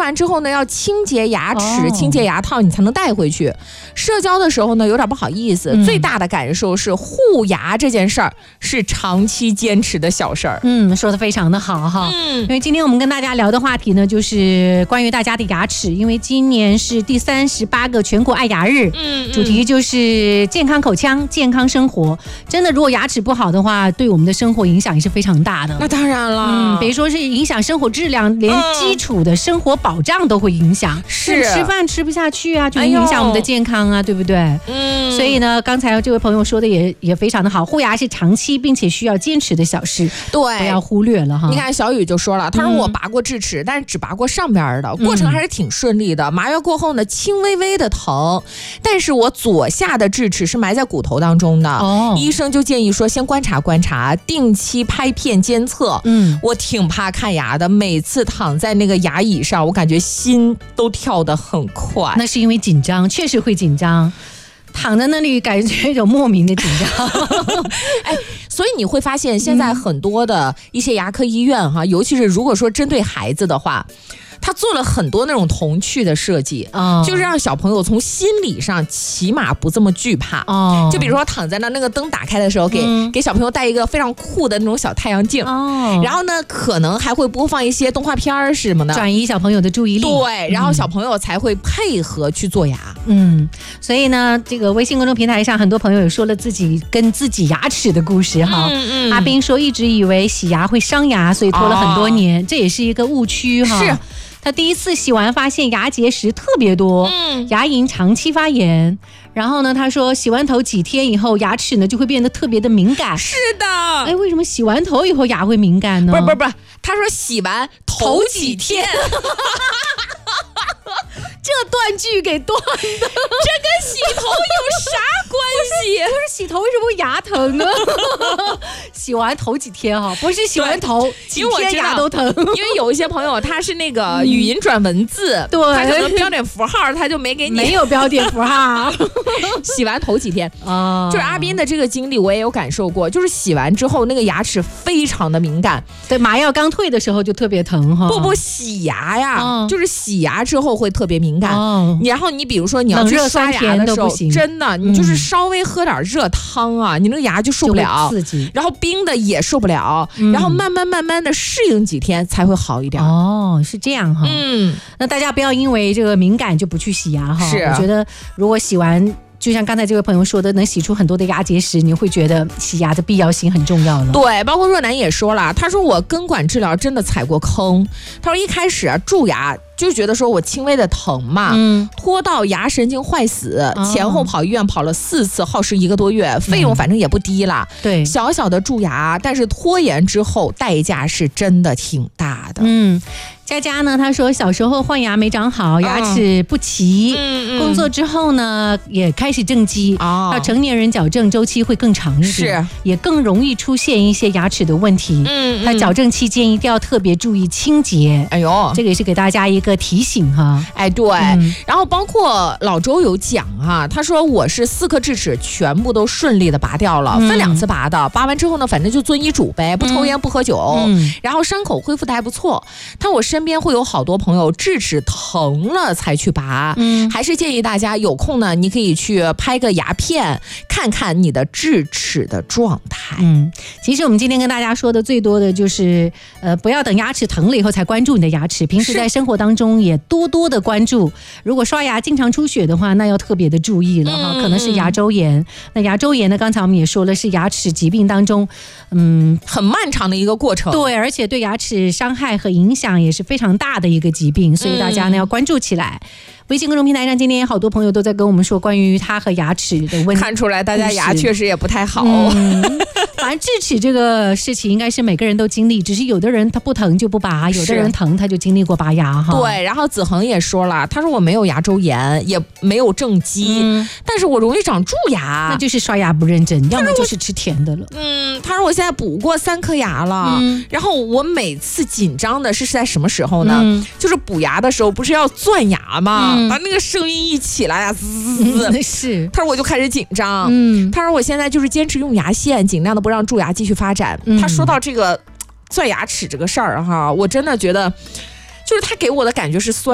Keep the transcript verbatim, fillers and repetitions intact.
完之后呢，要清洁牙齿、 哦、 清洁牙套，你才能带回去。社交的时候呢，有点不好意思。嗯、最大的感受是护牙这件事儿是长期坚持的小事儿。 嗯，说的非常的好哈。嗯，因为今天我们跟大家聊的话题呢，就是关于大家的牙齿，因为今年是第三十八个全国爱牙日，嗯，主题就是健康口腔、健康生活。真的，如果牙齿不好的话，对我们的生活影响也是非常大的。 那当然了， 嗯，比如说是影响生活质量，连基础的生活保障都会影响。 是， 吃饭吃不下去啊，就影响我们的健康啊，哎、对不对？嗯，所以呢，刚才这位朋友说的也也非常的好，护牙是长期并且需要坚持的小事， 对， 不要忽略了哈。 你看小雨就说了，他说我拔过智齿，嗯、但是只拔过上边的，过程还是挺顺利的。麻药过后呢，轻微微的疼，但是我左下的智齿是埋在骨头当中的，哦、医生就建议说先观察观察，定期拍片监测。嗯，我挺怕看牙的，每次躺在那个牙椅上，我感觉心都跳得很快。 那是因为紧张，确实会紧张。躺在那里感觉一种莫名的紧张哎，所以你会发现现在很多的一些牙科医院哈，尤其是如果说针对孩子的话，他做了很多那种童趣的设计，哦、就是让小朋友从心理上起码不这么惧怕。哦、就比如说躺在那，那个灯打开的时候，给、嗯、给小朋友戴一个非常酷的那种小太阳镜。哦、然后呢，可能还会播放一些动画片什么的， 转移小朋友的注意力。 对，然后小朋友才会配合去做牙。 嗯，所以呢，这个微信公众平台上很多朋友也说了自己跟自己牙齿的故事哈。嗯嗯、阿斌说一直以为洗牙会伤牙，所以拖了很多年，哦、这也是一个误区哈。 是。 他第一次洗完发现牙结石特别多，嗯，牙龈长期发炎。然后呢，他说洗完头几天以后，牙齿呢就会变得特别的敏感。 是的， 哎，为什么洗完头以后牙会敏感呢？ 不是不是不是，他说洗完头几天。 这断句给断的，这跟洗头有啥关系？ 不是洗头为什么会牙疼呢？洗完头几天哈，不是洗完头几天牙都疼。 因为有一些朋友他是那个语音转文字，嗯、对，他可能标点符号他就没给你， 没有标点符号。 洗完头几天啊，就是阿斌的这个经历我也有感受过，就是洗完之后那个牙齿非常的敏感， 对，麻药刚退的时候就特别疼哈。 不不，洗牙呀，哦、就是洗牙之后会特别敏感。哦、然后你比如说你要去刷牙的时候，真的你就是稍微喝点热汤啊，嗯、你那个牙就受不了， 刺激， 然后冰的也受不了，嗯、然后慢慢慢慢的适应几天才会好一点。 哦，是这样哈。嗯，那大家不要因为这个敏感就不去洗牙哈。是，我觉得如果洗完，就像刚才这位朋友说的，能洗出很多的牙结石，你会觉得洗牙的必要性很重要了。 对，包括若楠也说了，他说我根管治疗真的踩过坑。他说一开始啊蛀牙就觉得说我轻微的疼嘛，嗯，拖到牙神经坏死，哦、前后跑医院跑了四次，耗时一个多月，费用反正也不低啦。 嗯、对， 小小的蛀牙，但是拖延之后代价是真的挺大的。 嗯。佳佳呢，她说小时候换牙没长好，牙齿不齐，嗯、工作之后呢也开始正畸，哦、到成年人矫正周期会更长一点，是也更容易出现一些牙齿的问题。嗯，那矫正期间一定要特别注意清洁。哎呦，这个也是给大家一个提醒哈。 哎，对，嗯、然后包括老周有讲哈，他说我是四颗智齿全部都顺利的拔掉了，嗯、分两次拔的，拔完之后呢，反正就遵医嘱呗，不抽烟不喝酒，嗯、然后伤口恢复的还不错。他我身边会有好多朋友智齿疼了才去拔，嗯，还是建议大家有空呢，你可以去拍个牙片，看看你的智齿的状态。 嗯，其实我们今天跟大家说的最多的就是，呃，不要等牙齿疼了以后才关注你的牙齿，平时在生活当中也多多的关注。如果刷牙经常出血的话，那要特别的注意了哈，嗯、可能是牙周炎。那牙周炎呢，刚才我们也说了，是牙齿疾病当中，嗯， 很漫长的一个过程。 对，而且对牙齿伤害和影响也是非常大的一个疾病，所以大家呢要关注起来。微信公众平台上，今天好多朋友都在跟我们说关于他和牙齿的问题， 看出来大家牙确实也不太好。嗯、 反正智齿这个事情应该是每个人都经历，只是有的人他不疼就不拔，有的人疼他就经历过拔牙哈。 对，然后子恒也说了，他说我没有牙周炎，也没有正畸，嗯、但是我容易长蛀牙， 那就是刷牙不认真，要么就是吃甜的了。 嗯，他说我现在补过三颗牙了，嗯、然后我每次紧张的是在什么时候呢？嗯、就是补牙的时候，不是要钻牙吗？嗯、把那个声音一起来呀，滋滋滋， 嗯、是。 他说我就开始紧张，嗯，他说我现在就是坚持用牙线，尽量的不让蛀牙继续发展。嗯、他说到这个钻牙齿这个事儿哈，我真的觉得，就是他给我的感觉是酸。